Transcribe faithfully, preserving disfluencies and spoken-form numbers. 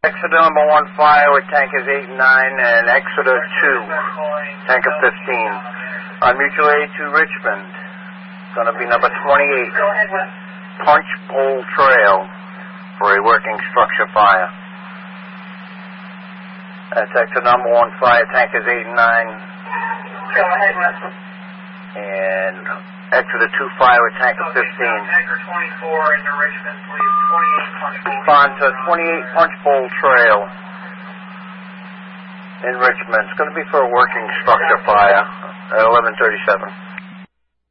Exeter number one fire with tankers eight and nine and Exeter two, tanker fifteen. On mutual aid to Richmond, it's going to be number twenty-eight, Punch Bowl Trail for a working structure fire. That's Exeter number one fire, tankers eight and nine. Go ahead, Russell. And Exeter two fire with tanker fifteen. Tanker twenty-four into Richmond, please. twenty-eight Punch Bowl. Respond to twenty-eight Punch Bowl Trail in Richmond. It's going to be for a working structure fire at eleven thirty-seven.